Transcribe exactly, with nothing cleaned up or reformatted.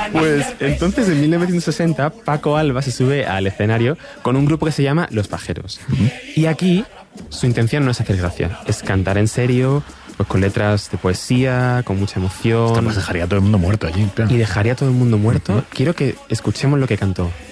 Pues entonces en mil novecientos sesenta Paco Alba se sube al escenario con un grupo que se llama Los Pajeros. Uh-huh. Y aquí su intención no es hacer gracia, es cantar en serio, pues con letras de poesía, con mucha emoción. Esto pues dejaría a todo el mundo muerto allí. Claro. Y dejaría a todo el mundo muerto. Uh-huh. Quiero que escuchemos lo que cantó.